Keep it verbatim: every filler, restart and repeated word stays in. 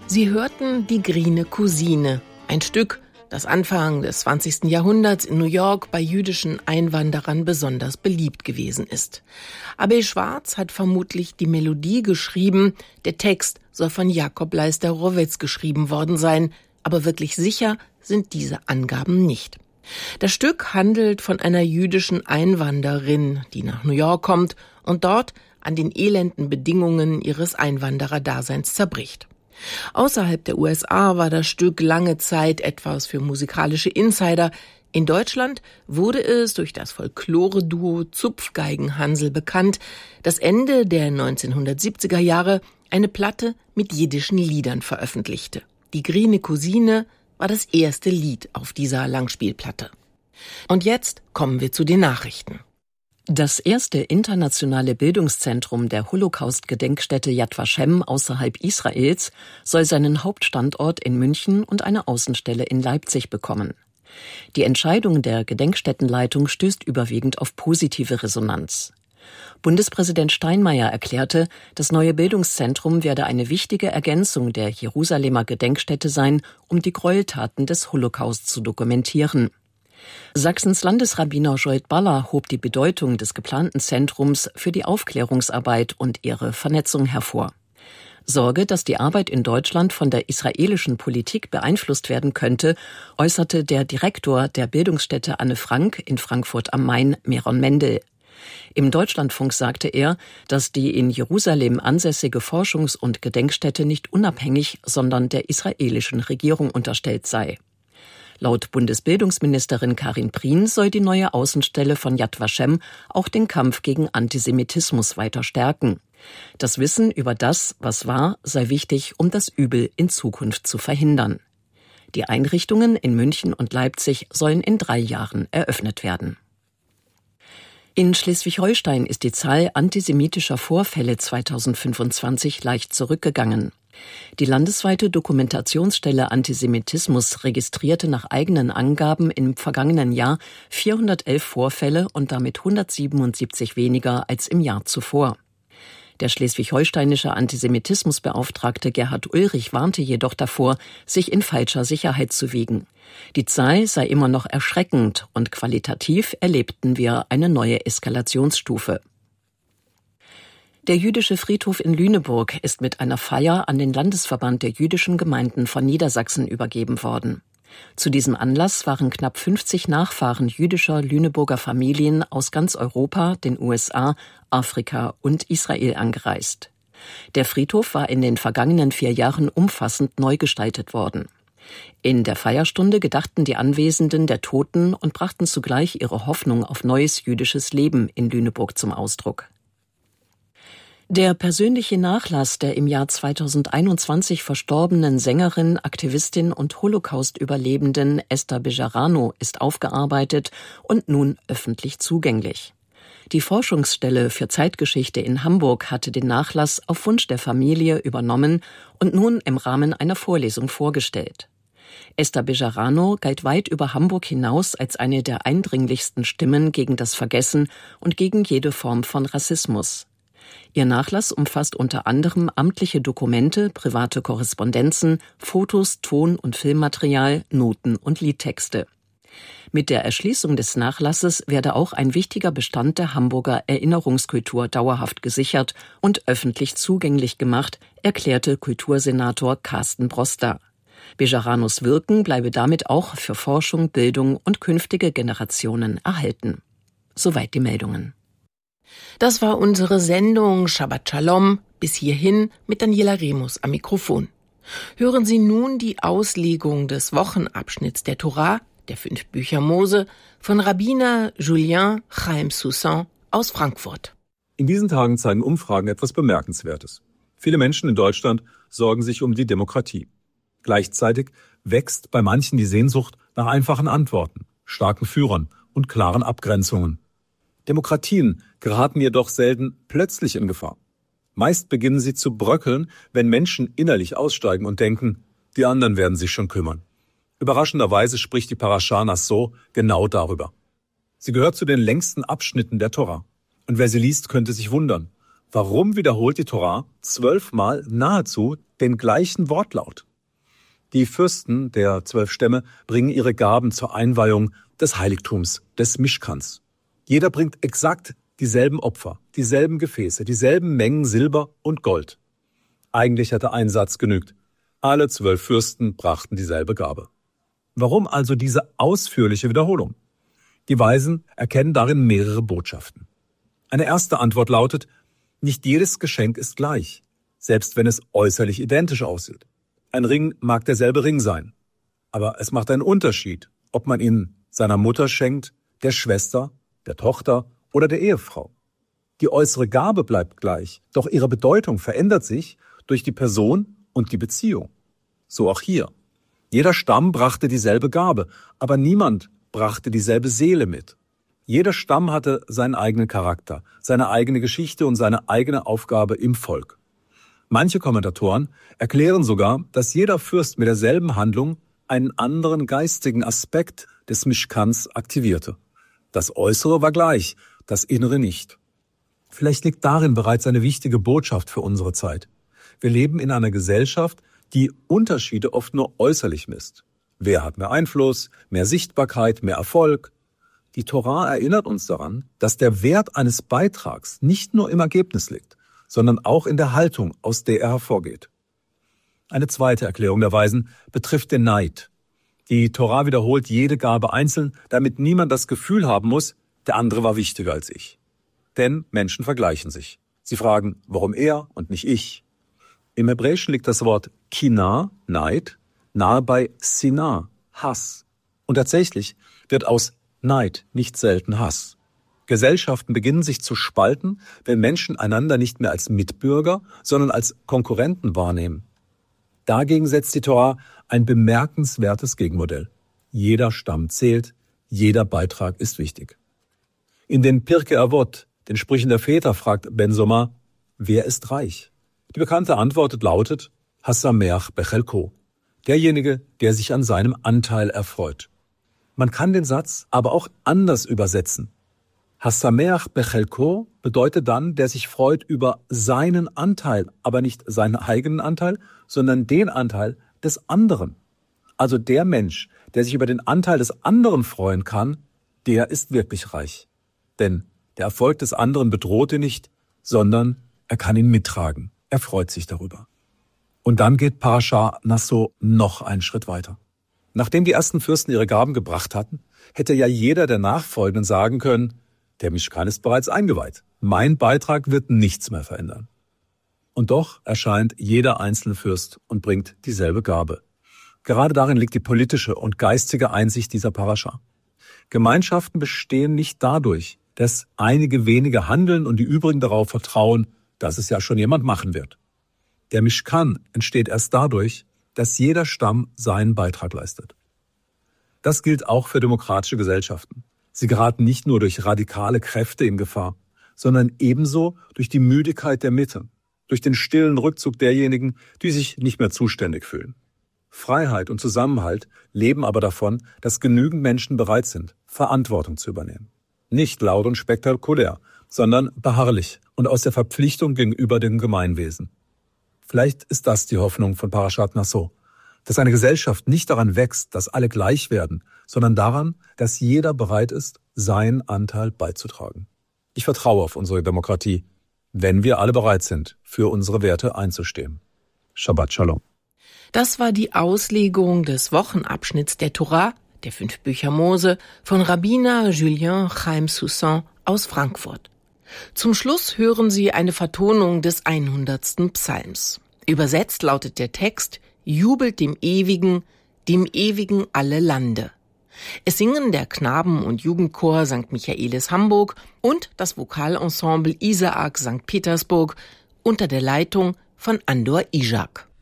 Sie hörten Die griene Cousine, ein Stück, das Anfang des zwanzigsten Jahrhunderts in New York bei jüdischen Einwanderern besonders beliebt gewesen ist. Abel Schwarz hat vermutlich die Melodie geschrieben, der Text soll von Jakob Leister-Rowetz geschrieben worden sein, aber wirklich sicher sind diese Angaben nicht. Das Stück handelt von einer jüdischen Einwanderin, die nach New York kommt und dort an den elenden Bedingungen ihres Einwandererdaseins zerbricht. Außerhalb der U S A war das Stück lange Zeit etwas für musikalische Insider. In Deutschland wurde es durch das Folklore-Duo Zupfgeigen-Hansel bekannt, das Ende der neunzehnhundertsiebziger Jahre eine Platte mit jiddischen Liedern veröffentlichte. Die griene Cousine war das erste Lied auf dieser Langspielplatte. Und jetzt kommen wir zu den Nachrichten. Das erste internationale Bildungszentrum der Holocaust-Gedenkstätte Yad Vashem außerhalb Israels soll seinen Hauptstandort in München und eine Außenstelle in Leipzig bekommen. Die Entscheidung der Gedenkstättenleitung stößt überwiegend auf positive Resonanz. Bundespräsident Steinmeier erklärte, das neue Bildungszentrum werde eine wichtige Ergänzung der Jerusalemer Gedenkstätte sein, um die Gräueltaten des Holocaust zu dokumentieren. Sachsens Landesrabbiner Joit Baller hob die Bedeutung des geplanten Zentrums für die Aufklärungsarbeit und ihre Vernetzung hervor. Sorge, dass die Arbeit in Deutschland von der israelischen Politik beeinflusst werden könnte, äußerte der Direktor der Bildungsstätte Anne Frank in Frankfurt am Main, Meron Mendel. Im Deutschlandfunk sagte er, dass die in Jerusalem ansässige Forschungs- und Gedenkstätte nicht unabhängig, sondern der israelischen Regierung unterstellt sei. Laut Bundesbildungsministerin Karin Prien soll die neue Außenstelle von Yad Vashem auch den Kampf gegen Antisemitismus weiter stärken. Das Wissen über das, was war, sei wichtig, um das Übel in Zukunft zu verhindern. Die Einrichtungen in München und Leipzig sollen in drei Jahren eröffnet werden. In Schleswig-Holstein ist die Zahl antisemitischer Vorfälle zweitausendfünfundzwanzig leicht zurückgegangen. Die landesweite Dokumentationsstelle Antisemitismus registrierte nach eigenen Angaben im vergangenen Jahr vierhundertelf Vorfälle und damit hundertsiebenundsiebzig weniger als im Jahr zuvor. Der schleswig-holsteinische Antisemitismusbeauftragte Gerhard Ulrich warnte jedoch davor, sich in falscher Sicherheit zu wiegen. Die Zahl sei immer noch erschreckend und qualitativ erlebten wir eine neue Eskalationsstufe. Der jüdische Friedhof in Lüneburg ist mit einer Feier an den Landesverband der jüdischen Gemeinden von Niedersachsen übergeben worden. Zu diesem Anlass waren knapp fünfzig Nachfahren jüdischer Lüneburger Familien aus ganz Europa, den U S A, Afrika und Israel angereist. Der Friedhof war in den vergangenen vier Jahren umfassend neu gestaltet worden. In der Feierstunde gedachten die Anwesenden der Toten und brachten zugleich ihre Hoffnung auf neues jüdisches Leben in Lüneburg zum Ausdruck. Der persönliche Nachlass der im Jahr zweitausendeinundzwanzig verstorbenen Sängerin, Aktivistin und Holocaust-Überlebenden Esther Bejarano ist aufgearbeitet und nun öffentlich zugänglich. Die Forschungsstelle für Zeitgeschichte in Hamburg hatte den Nachlass auf Wunsch der Familie übernommen und nun im Rahmen einer Vorlesung vorgestellt. Esther Bejarano galt weit über Hamburg hinaus als eine der eindringlichsten Stimmen gegen das Vergessen und gegen jede Form von Rassismus. Ihr Nachlass umfasst unter anderem amtliche Dokumente, private Korrespondenzen, Fotos, Ton- und Filmmaterial, Noten und Liedtexte. Mit der Erschließung des Nachlasses werde auch ein wichtiger Bestand der Hamburger Erinnerungskultur dauerhaft gesichert und öffentlich zugänglich gemacht, erklärte Kultursenator Carsten Broster. Bejaranos Wirken bleibe damit auch für Forschung, Bildung und künftige Generationen erhalten. Soweit die Meldungen. Das war unsere Sendung Shabbat Shalom, bis hierhin mit Daniela Remus am Mikrofon. Hören Sie nun die Auslegung des Wochenabschnitts der Torah, der fünf Bücher Mose, von Rabbiner Julien Chaim Soussan aus Frankfurt. In diesen Tagen zeigen Umfragen etwas Bemerkenswertes. Viele Menschen in Deutschland sorgen sich um die Demokratie. Gleichzeitig wächst bei manchen die Sehnsucht nach einfachen Antworten, starken Führern und klaren Abgrenzungen. Demokratien geraten jedoch selten plötzlich in Gefahr. Meist beginnen sie zu bröckeln, wenn Menschen innerlich aussteigen und denken, die anderen werden sich schon kümmern. Überraschenderweise spricht die Parascha Nasso genau darüber. Sie gehört zu den längsten Abschnitten der Tora. Und wer sie liest, könnte sich wundern. Warum wiederholt die Tora zwölfmal nahezu den gleichen Wortlaut? Die Fürsten der zwölf Stämme bringen ihre Gaben zur Einweihung des Heiligtums, des Mischkans. Jeder bringt exakt dieselben Opfer, dieselben Gefäße, dieselben Mengen Silber und Gold. Eigentlich hätte ein Satz genügt. Alle zwölf Fürsten brachten dieselbe Gabe. Warum also diese ausführliche Wiederholung? Die Weisen erkennen darin mehrere Botschaften. Eine erste Antwort lautet: Nicht jedes Geschenk ist gleich, selbst wenn es äußerlich identisch aussieht. Ein Ring mag derselbe Ring sein, aber es macht einen Unterschied, ob man ihn seiner Mutter schenkt, der Schwester, der Tochter oder der Ehefrau. Die äußere Gabe bleibt gleich, doch ihre Bedeutung verändert sich durch die Person und die Beziehung. So auch hier. Jeder Stamm brachte dieselbe Gabe, aber niemand brachte dieselbe Seele mit. Jeder Stamm hatte seinen eigenen Charakter, seine eigene Geschichte und seine eigene Aufgabe im Volk. Manche Kommentatoren erklären sogar, dass jeder Fürst mit derselben Handlung einen anderen geistigen Aspekt des Mischkans aktivierte. Das Äußere war gleich, das Innere nicht. Vielleicht liegt darin bereits eine wichtige Botschaft für unsere Zeit. Wir leben in einer Gesellschaft, die Unterschiede oft nur äußerlich misst. Wer hat mehr Einfluss, mehr Sichtbarkeit, mehr Erfolg? Die Tora erinnert uns daran, dass der Wert eines Beitrags nicht nur im Ergebnis liegt, sondern auch in der Haltung, aus der er hervorgeht. Eine zweite Erklärung der Weisen betrifft den Neid. Die Tora wiederholt jede Gabe einzeln, damit niemand das Gefühl haben muss, der andere war wichtiger als ich. Denn Menschen vergleichen sich. Sie fragen, warum er und nicht ich? Im Hebräischen liegt das Wort Kina, Neid, nahe bei Sina, Hass. Und tatsächlich wird aus Neid nicht selten Hass. Gesellschaften beginnen sich zu spalten, wenn Menschen einander nicht mehr als Mitbürger, sondern als Konkurrenten wahrnehmen. Dagegen setzt die Tora ein bemerkenswertes Gegenmodell. Jeder Stamm zählt, jeder Beitrag ist wichtig. In den Pirkei Avot, den Sprüchen der Väter, fragt Ben Sommer, wer ist reich? Die bekannte Antwort lautet, Hasameach bechelko, derjenige, der sich an seinem Anteil erfreut. Man kann den Satz aber auch anders übersetzen. Hasameach bechelko bedeutet dann, der sich freut über seinen Anteil, aber nicht seinen eigenen Anteil, sondern den Anteil des anderen. Also der Mensch, der sich über den Anteil des anderen freuen kann, der ist wirklich reich. Denn der Erfolg des anderen bedroht ihn nicht, sondern er kann ihn mittragen. Er freut sich darüber. Und dann geht Parasha Nasso noch einen Schritt weiter. Nachdem die ersten Fürsten ihre Gaben gebracht hatten, hätte ja jeder der Nachfolgenden sagen können, der Mischkan ist bereits eingeweiht. Mein Beitrag wird nichts mehr verändern. Und doch erscheint jeder einzelne Fürst und bringt dieselbe Gabe. Gerade darin liegt die politische und geistige Einsicht dieser Parascha. Gemeinschaften bestehen nicht dadurch, dass einige wenige handeln und die übrigen darauf vertrauen, dass es ja schon jemand machen wird. Der Mischkan entsteht erst dadurch, dass jeder Stamm seinen Beitrag leistet. Das gilt auch für demokratische Gesellschaften. Sie geraten nicht nur durch radikale Kräfte in Gefahr, sondern ebenso durch die Müdigkeit der Mitte, durch den stillen Rückzug derjenigen, die sich nicht mehr zuständig fühlen. Freiheit und Zusammenhalt leben aber davon, dass genügend Menschen bereit sind, Verantwortung zu übernehmen. Nicht laut und spektakulär, sondern beharrlich und aus der Verpflichtung gegenüber dem Gemeinwesen. Vielleicht ist das die Hoffnung von Parashat Nasso, dass eine Gesellschaft nicht daran wächst, dass alle gleich werden, sondern daran, dass jeder bereit ist, seinen Anteil beizutragen. Ich vertraue auf unsere Demokratie, wenn wir alle bereit sind, für unsere Werte einzustehen. Shabbat Shalom. Das war die Auslegung des Wochenabschnitts der Tora, der fünf Bücher Mose, von Rabbiner Julien Chaim Soussan aus Frankfurt. Zum Schluss hören Sie eine Vertonung des hundertsten Psalms. Übersetzt lautet der Text: Jubelt dem Ewigen, dem Ewigen alle Lande. Es singen der Knaben- und Jugendchor Sankt Michaelis Hamburg und das Vokalensemble Isaak Sankt Petersburg unter der Leitung von Andor Ijak.